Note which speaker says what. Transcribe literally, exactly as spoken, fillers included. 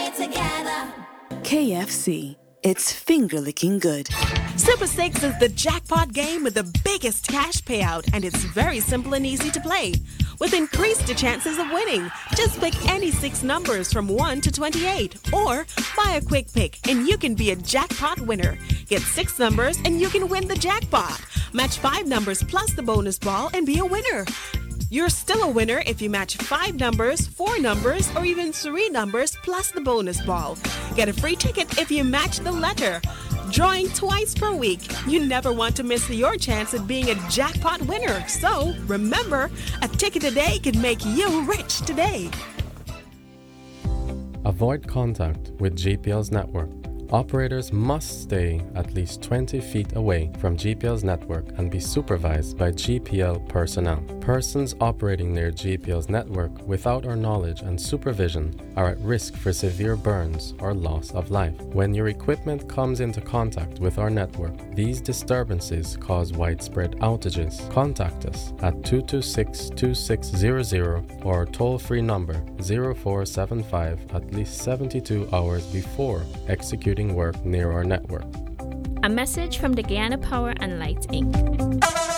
Speaker 1: it together.
Speaker 2: K F C. It's finger-licking good.
Speaker 3: Super six is the jackpot game with the biggest cash payout, and it's very simple and easy to play. With increased chances of winning, just pick any six numbers from one to twenty-eight, or buy a quick pick and you can be a jackpot winner. Get six numbers and you can win the jackpot. Match five numbers plus the bonus ball and be a winner. You're still a winner if you match five numbers, four numbers, or even three numbers plus the bonus ball. Get a free ticket if you match the letter. Drawing twice per week. You never want to miss your chance at being a jackpot winner. So remember, a ticket a day can make you rich today.
Speaker 4: Avoid contact with G P L's network. Operators must stay at least twenty feet away from G P L's network and be supervised by G P L personnel. Persons operating near G P L's network without our knowledge and supervision are at risk for severe burns or loss of life. When your equipment comes into contact with our network, these disturbances cause widespread outages. Contact us at two two six, two six zero zero or our toll-free number zero four seven five at least seventy-two hours before executing work near our network.
Speaker 5: A message from the Guyana Power and Light Incorporated